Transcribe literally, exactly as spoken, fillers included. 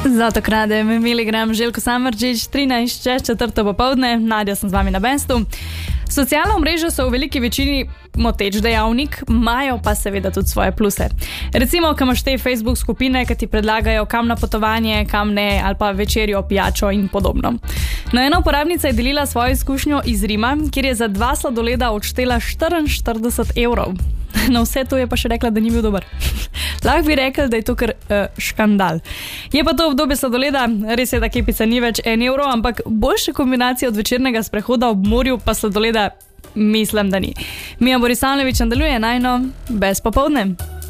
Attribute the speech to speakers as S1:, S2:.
S1: Zato kradem miligram Željko Samardžić, trinajst čez četrto popovdne, Nadja sem z vami na Benstu. Socialna omrežja so v veliki večini moteč dejavnik, imajo pa seveda tudi svoje pluse. Recimo, ko imaš te Facebook skupine, ki ti predlagajo kam na potovanje, kam ne, ali pa večerjo, pijačo in podobno. No, ena uporabnica je delila svojo izkušnjo iz Rima, kjer je za dva sladoleda odštela štiriinštirideset evrov. No, vse to je pa še rekla, da ni bil dober. Lahko bi rekel, da je to kar uh, škandal. Je pa to obdobje sladoleda, res je, da kepica ni več en evro, ampak boljša kombinacija od večernega sprehoda ob morju pa sladoleda mislim, da ni. Mija Borisavljević nadaljuje najno, bez popovdne.